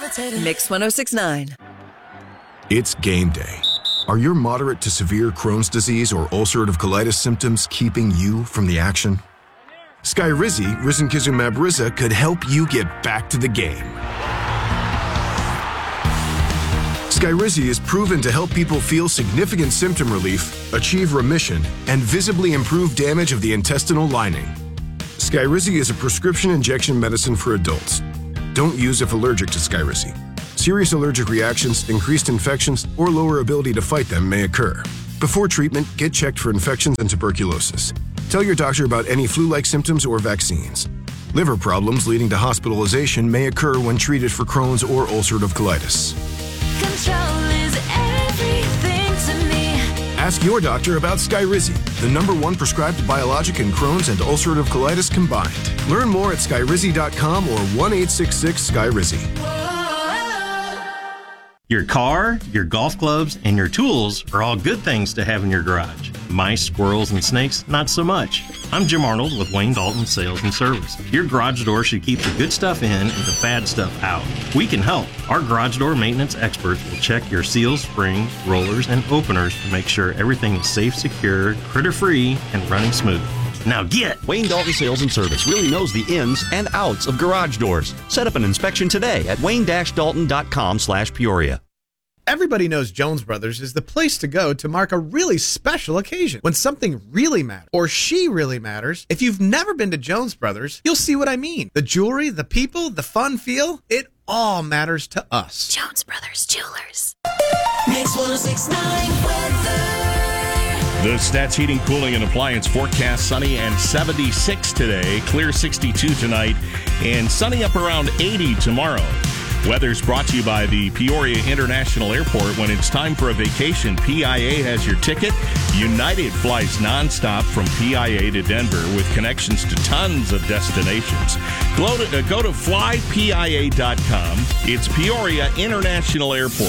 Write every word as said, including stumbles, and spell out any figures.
Mix one oh six point nine. It's game day. Are your moderate to severe Crohn's disease or ulcerative colitis symptoms keeping you from the action? Skyrizi, risankizumab Riza, could help you get back to the game. Skyrizi is proven to help people feel significant symptom relief, achieve remission, and visibly improve damage of the intestinal lining. Skyrizi is a prescription injection medicine for adults. Don't use if allergic to Skyrizi. Serious allergic reactions, increased infections, or lower ability to fight them may occur. Before treatment, get checked for infections and tuberculosis. Tell your doctor about any flu-like symptoms or vaccines. Liver problems leading to hospitalization may occur when treated for Crohn's or ulcerative colitis. Control is everything to me. Ask your doctor about Skyrizi, the number one prescribed biologic in Crohn's and ulcerative colitis combined. Learn more at skyrizi dot com or one eight six six Skyrizi. Your car, your golf clubs, and your tools are all good things to have in your garage. Mice, squirrels, and snakes, not so much. I'm Jim Arnold with Wayne Dalton Sales and Service. Your garage door should keep the good stuff in and the bad stuff out. We can help. Our garage door maintenance experts will check your seals, springs, rollers, and openers to make sure everything is safe, secure, critter-free, and running smooth. Now get! Wayne Dalton Sales and Service really knows the ins and outs of garage doors. Set up an inspection today at wayne dash dalton dot com slash Peoria. Everybody knows Jones Brothers is the place to go to mark a really special occasion. When something really matters, or she really matters. If you've never been to Jones Brothers, you'll see what I mean. The jewelry, the people, the fun feel, it all matters to us. Jones Brothers Jewelers. Mix one oh six point nine weather. The Stats Heating, Cooling, and Appliance forecast sunny and seventy-six today, clear sixty-two tonight, and sunny up around eighty tomorrow. Weather's brought to you by the Peoria International Airport. When it's time for a vacation, P I A has your ticket. United flies nonstop from P I A to Denver with connections to tons of destinations. Go to, uh, go to fly P I A dot com. It's Peoria International Airport.